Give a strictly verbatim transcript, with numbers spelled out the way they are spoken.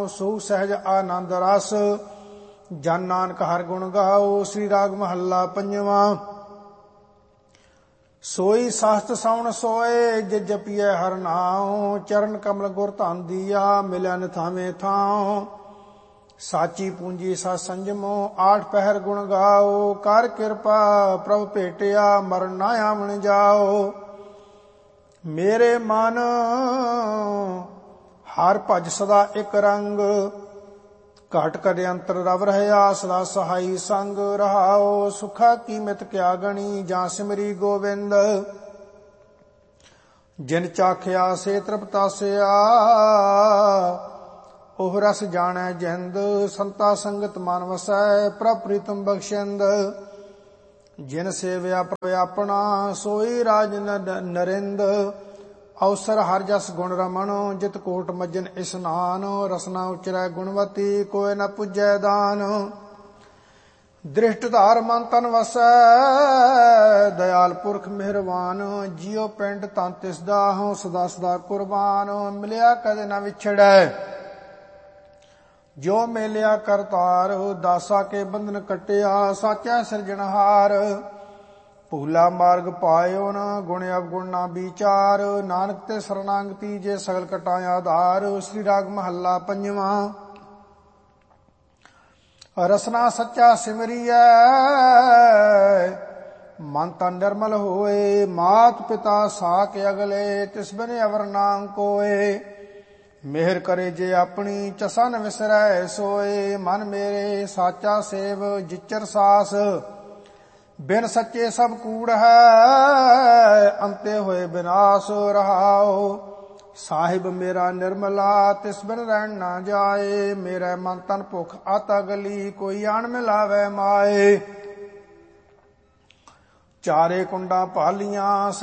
ਸੋ ਸਹਿਜ ਆਨੰਦ ਰਸ। ਜਨ ਨਾਨਕ ਹਰਿ ਗੁਣ ਗਾਓ। ਸ੍ਰੀ ਰਾਗ ਮਹੱਲਾ ਪੰਜਵਾਂ। ਸੋਈ ਸਹਸਤ ਸਵਣ ਸੋਏ ਜੇ ਜਪੀਐ ਹਰਿ ਨਾਉ। ਚਰਨ ਕਮਲ ਗੁਰ ਧਨ ਦੀਆ ਮਿਲਿਆ ਨਿਥਾਵੇਂ ਥਾਉ। ਸਾਚੀ ਪੂੰਜੀ ਸਤ ਸੰਜਮੋ ਆਠ ਪਹਿਰ ਗੁਣ ਗਾਓ। ਕਰ ਕਿਰਪਾ ਪ੍ਰਭ ਭੇਟਿਆ ਮਰਨ ਨਾ ਆਵਣ ਜਾਓ। ਮੇਰੇ ਮਨ ਹਰ ਭਜ ਸਦਾ ਇੱਕ ਰੰਗ। ਘਟ ਕਰੇ ਅੰਤਰ ਰਵ ਰਹਿਆ ਸਦਾ ਸਹਾਈ ਸੰਗ ਰਹਾਓ। ਸੁਖਾ ਕੀ ਮਿਤ ਕਿਆ ਗਣੀ ਜਾਂ ਸਿਮਰੀ ਗੋਬਿੰਦ। ਜਿਨ ਚਾਖਿਆ ਸੇ ਤ੍ਰਿਪਤਾਸਿਆ ਉਹ ਰਸ ਜਾਣੈ ਜਿੰਦ। ਸੰਤਾ ਸੰਗਤ ਮਨ ਵਸੈ ਪ੍ਰਭ ਪ੍ਰੀਤਮ ਬਖਸ਼ਿੰਦ। ਜਿਨ ਸੇਵਿਆ ਪ੍ਰਭ ਆਪਣਾ ਸੋਈ ਰਾਜ ਨਰਿੰਦ। ਅਵਸਰ ਹਰ ਜਸ ਗੁਣ ਰਮਣ ਜਿਤ ਕੋਟ ਮੱਜਨ ਇਸਨਾਨ। ਰਸਨਾ ਉਚਰੈ ਗੁਣਵਤੀ ਕੋਇ ਨ ਪੁੱਜੈ ਦਾਨ। ਦ੍ਰਿਸ਼ਟ ਧਾਰ ਮਨ ਤਨ ਵਸੈ ਦਇਆਲ ਪੁਰਖ ਮਿਹਰਬਾਨ। ਜਿਉ ਪਿੰਡ ਤਨ ਤਿਸ ਦਾ ਹਉ ਸਦਾ ਸਦਾ ਕੁਰਬਾਨ। ਮਿਲਿਆ ਕਦੇ ਨ ਵਿਛੜੈ ਜੋ ਮੇਲਿਆ ਕਰਤਾਰ। ਦਾਸਾ ਕੇ ਬੰਧਨ ਕਟਿਆ ਸਾਚਾ ਸਿਰਜਣਹਾਰ। ਭੂਲਾ ਮਾਰਗ ਪਾਇਓ ਨ ਗੁਣ ਅਵਗੁਣ ਨਾ ਵਿਚਾਰ। ਨਾਨਕ ਤੇ ਸਰਨਾਗਤੀ ਜੇ ਸਗਲ ਕਟਾ ਆਧਾਰ। ਸ੍ਰੀ ਰਾਗ ਮਹੱਲਾ ਪੰਜਵਾਂ। ਰਸਨਾ ਸੱਚਾ ਸਿਮਰੀਐ ਮਨ ਤਨ ਨਿਰਮਲ ਹੋਏ। ਮਾਤ ਪਿਤਾ ਸਾਕ ਅਗਲੇ ਤਿਸ ਬਿਨ ਅਵਰ ਨਾਮ ਕੋਏ। ਮਿਹਰ ਕਰੇ ਜੇ ਆਪਣੀ ਚਸਾ ਨ ਵਿਸਰੈ ਸੋਏ। ਮਨ ਮੇਰੇ ਸਾਚਾ ਸੇਵ ਜਿਚਰ ਸਾਸ। ਬਿਨ ਸੱਚੇ ਸਭ ਕੂੜ ਹੈ ਅੰਤੇ ਹੋਏ ਬਿਨਾਸ਼ ਰਹਾਓ। ਸਾਹਿਬ ਮੇਰਾ ਨਿਰਮਲਾ ਤਿਸ ਬਿਨ ਰਹਿਣ ਨਾ ਜਾਏ। ਮੇਰੇ ਮਨ ਤਨ ਭੁਖ ਆਤਾ ਗਲੀ ਕੋਈ ਆਣ ਮਿਲਾਵੇ ਮਾਏ। ਚਾਰੇ ਕੁੰਡਾਂ ਭਾਲੀਆਂ